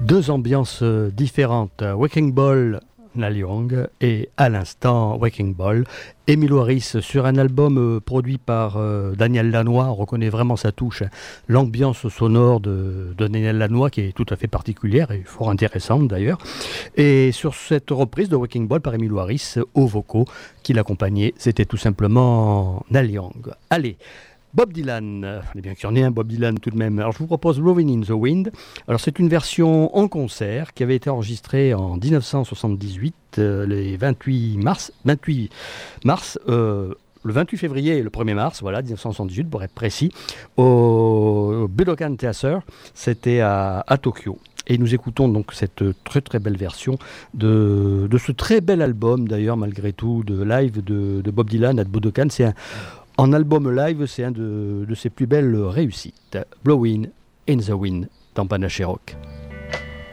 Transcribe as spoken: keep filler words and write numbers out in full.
Deux ambiances différentes, Wrecking Ball, Neil Young, et à l'instant Wrecking Ball, Emmylou Harris, sur un album euh, produit par euh, Daniel Lanois. On reconnaît vraiment sa touche, hein. L'ambiance sonore de, de Daniel Lanois qui est tout à fait particulière et fort intéressante d'ailleurs. Et sur cette reprise de Wrecking Ball par Emmylou Harris, aux vocaux qui l'accompagnaient, c'était tout simplement Neil Young. Allez, Bob Dylan, euh, fallait bien qu'il y en ait un Bob Dylan tout de même. Alors je vous propose Blowing in the Wind. Alors c'est une version en concert qui avait été enregistrée en dix-neuf cent soixante-dix-huit, euh, les vingt-huit mars, vingt-huit mars, euh, le vingt-huit février et le premier mars, voilà, dix-neuf cent soixante-dix-huit pour être précis, au Budokan Theater, c'était à, à Tokyo. Et nous écoutons donc cette très très belle version de, de ce très bel album d'ailleurs malgré tout de live de, de Bob Dylan à Budokan. C'est un En album live, c'est un de, de ses plus belles réussites. Blowing in the Wind dans Panache Rock.